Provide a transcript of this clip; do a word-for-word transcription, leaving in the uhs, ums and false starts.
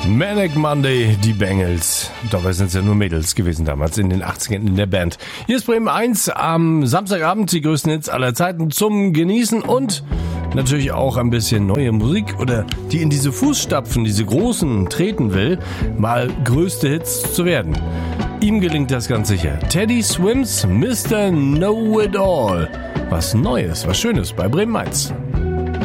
Manic Monday, die Bengals. Dabei sind es ja nur Mädels gewesen damals in den achtzigern in der Band. Hier ist Bremen eins am Samstagabend, die größten Hits aller Zeiten zum Genießen und natürlich auch ein bisschen neue Musik oder die in diese Fußstapfen, diese großen treten will, mal größte Hits zu werden. Ihm gelingt das ganz sicher. Teddy Swims, Mister Know-It-All. Was Neues, was Schönes bei Bremen eins.